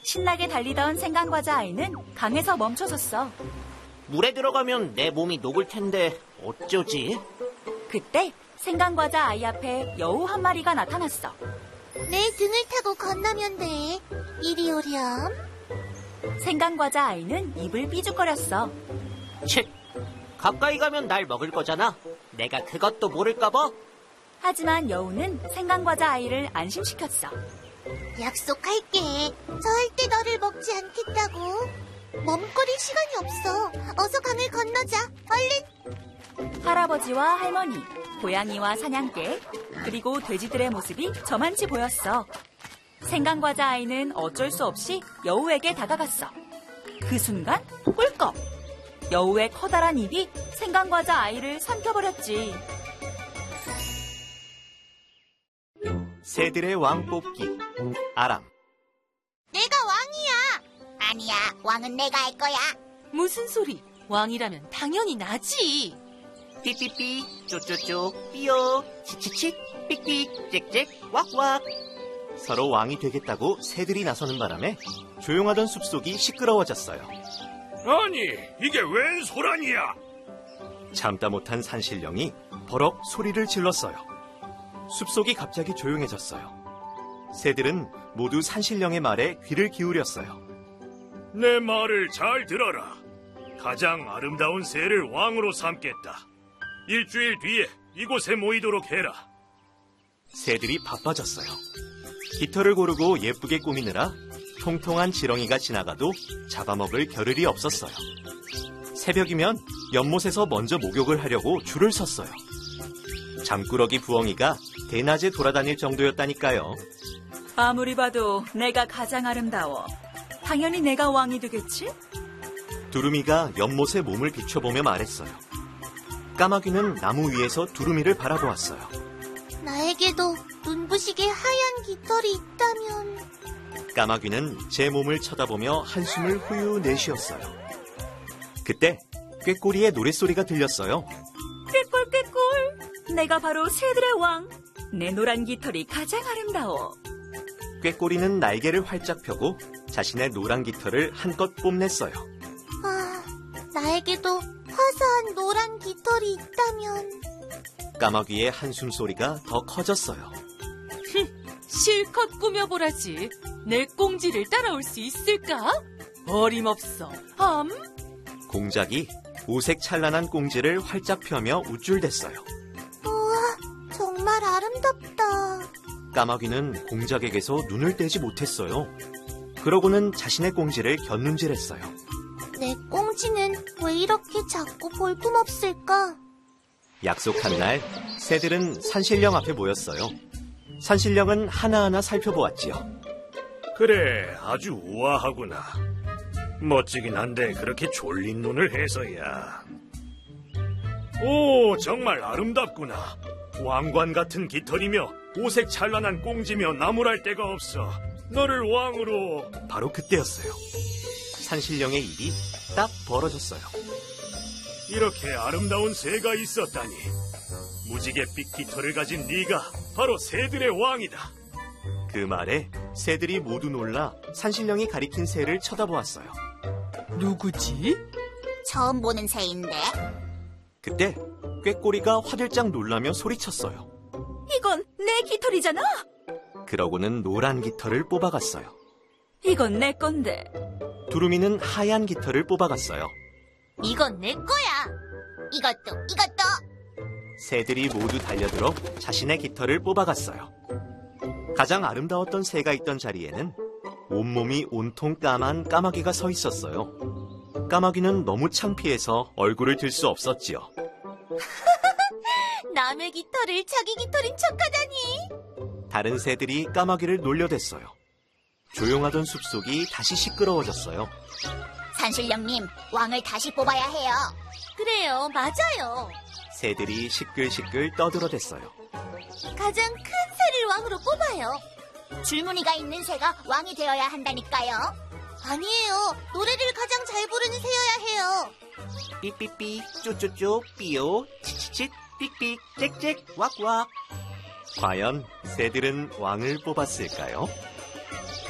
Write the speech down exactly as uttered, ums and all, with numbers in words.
신나게 달리던 생강과자 아이는 강에서 멈춰섰어. 물에 들어가면 내 몸이 녹을 텐데 어쩌지? 그때 생강과자 아이 앞에 여우 한 마리가 나타났어. 내 등을 타고 건너면 돼. 이리 오렴. 생강과자 아이는 입을 삐죽거렸어. 쳇! 가까이 가면 날 먹을 거잖아. 내가 그것도 모를까 봐? 하지만 여우는 생강과자 아이를 안심시켰어. 약속할게. 절대 너를 먹지 않겠다고. 머뭇거릴 시간이 없어. 어서 강을 건너자. 얼른. 할아버지와 할머니, 고양이와 사냥개, 그리고 돼지들의 모습이 저만치 보였어. 생강과자 아이는 어쩔 수 없이 여우에게 다가갔어. 그 순간 꿀꺽! 여우의 커다란 입이 생강과자 아이를 삼켜버렸지. 새들의 왕 뽑기. 아람. 내가 왕이야. 아니야, 왕은 내가 할 거야. 무슨 소리? 왕이라면 당연히 나지. 삐삐삐, 쪼쪼쪼, 삐요, 치치치, 삑삑, 짹짹, 왁왁. 서로 왕이 되겠다고 새들이 나서는 바람에 조용하던 숲속이 시끄러워졌어요. 아니, 이게 웬 소란이야? 참다 못한 산신령이 버럭 소리를 질렀어요. 숲속이 갑자기 조용해졌어요. 새들은 모두 산신령의 말에 귀를 기울였어요. 내 말을 잘 들어라. 가장 아름다운 새를 왕으로 삼겠다. 일주일 뒤에 이곳에 모이도록 해라. 새들이 바빠졌어요. 깃털을 고르고 예쁘게 꾸미느라 통통한 지렁이가 지나가도 잡아먹을 겨를이 없었어요. 새벽이면 연못에서 먼저 목욕을 하려고 줄을 섰어요. 잠꾸러기 부엉이가 대낮에 돌아다닐 정도였다니까요. 아무리 봐도 내가 가장 아름다워. 당연히 내가 왕이 되겠지? 두루미가 연못의 몸을 비춰보며 말했어요. 까마귀는 나무 위에서 두루미를 바라보았어요. 나에게도 눈부시게 하얀 깃털이 있다면. 까마귀는 제 몸을 쳐다보며 한숨을 후유 내쉬었어요. 그때 꾀꼬리의 노랫소리가 들렸어요. 꾀꼴 꾀꼴. 내가 바로 새들의 왕. 내 노란 깃털이 가장 아름다워. 꾀꼬리는 날개를 활짝 펴고 자신의 노란 깃털을 한껏 뽐냈어요. 아, 나에게도 화사한 노란 깃털이 있다면. 까마귀의 한숨 소리가 더 커졌어요. 실컷 꾸며보라지. 내 꽁지를 따라올 수 있을까? 어림없어. 암? 공작이 오색 찬란한 꽁지를 활짝 펴며 우쭐댔어요. 우와, 정말 아름답다. 까마귀는 공작에게서 눈을 떼지 못했어요. 그러고는 자신의 꽁지를 곁눈질했어요. 내 꽁지는 왜 이렇게 작고 볼품없을까? 약속한 날, 새들은 산신령 앞에 모였어요. 산신령은 하나하나 살펴보았지요. 그래, 아주 우아하구나. 멋지긴 한데 그렇게 졸린 눈을 해서야. 오, 정말 아름답구나. 왕관 같은 깃털이며 오색 찬란한 꽁지며 나무랄 데가 없어. 너를 왕으로... 바로 그때였어요. 산신령의 입이 딱 벌어졌어요. 이렇게 아름다운 새가 있었다니. 무지갯빛 깃털을 가진 네가 바로 새들의 왕이다. 그 말에 새들이 모두 놀라 산신령이 가리킨 새를 쳐다보았어요. 누구지? 처음 보는 새인데. 그때 꾀꼬리가 화들짝 놀라며 소리쳤어요. 이건 내 깃털이잖아. 그러고는 노란 깃털을 뽑아갔어요. 이건 내 건데. 두루미는 하얀 깃털을 뽑아갔어요. 이건 내 거야. 이것도, 이것도. 새들이 모두 달려들어 자신의 깃털을 뽑아갔어요. 가장 아름다웠던 새가 있던 자리에는 온몸이 온통 까만 까마귀가 서 있었어요. 까마귀는 너무 창피해서 얼굴을 들 수 없었지요. 남의 깃털을 자기 깃털인 척하다니. 다른 새들이 까마귀를 놀려댔어요. 조용하던 숲속이 다시 시끄러워졌어요. 산신령님, 왕을 다시 뽑아야 해요. 그래요, 맞아요. 새들이 시끌시끌 떠들어댔어요. 가장 큰 새를 왕으로 뽑아요. 줄무늬가 있는 새가 왕이 되어야 한다니까요. 아니에요. 노래를 가장 잘 부르는 새여야 해요. 삐삐삐, 쪼쪼쪼, 삐요, 치치치, 삑삑, 짹짹, 왁왁. 과연 새들은 왕을 뽑았을까요?